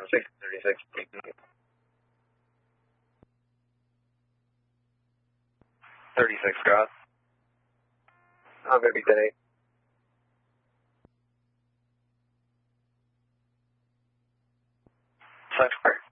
636. 36, God. I'm going to be 10-8. Sounds great.